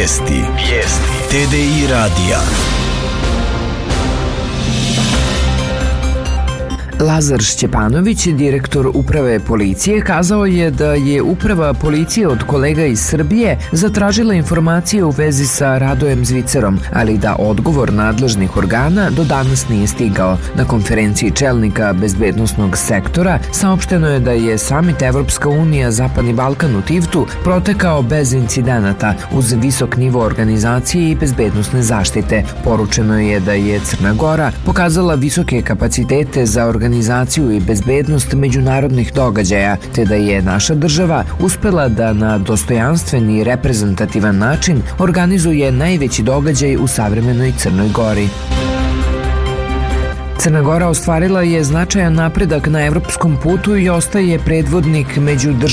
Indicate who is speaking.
Speaker 1: Vijesti. TDI radija.
Speaker 2: Lazar Šćepanović, direktor Uprave policije, kazao je da je Uprava policije od kolega iz Srbije zatražila informacije u vezi sa Radojem Zvicerom, ali da odgovor nadležnih organa do danas nije stigao. Na konferenciji čelnika bezbednosnog sektora saopšteno je da je samit Evropska unija Zapadni Balkan u Tivtu protekao bez incidenata uz visok nivo organizacije i bezbednosne zaštite. Poručeno je da je Crna Gora pokazala visoke kapacitete za organizaciju i bezbednost međunarodnih događaja, te da je naša država uspela da na dostojanstven i reprezentativan način organizuje najveći događaj u savremenoj Crnoj Gori. Crna Gora ostvarila je značajan napredak na evropskom putu i ostaje predvodnik među